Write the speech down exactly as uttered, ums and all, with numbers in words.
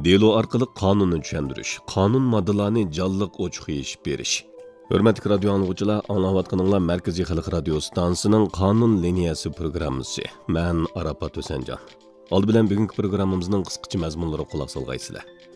delo orqali qonunni tushuntirish, qonun moddalarini jonliq ochiq yechib berish. Hurmatli radio anglovchilar, anglayotganinglar Markaziy Xalq radio stansiyasining Qonun liniyasi programmasi. Men Arafat O'sanjon. Oldi bilan bugungi programmamizning qisqacha mazmunlariga quloq solgaysizlar.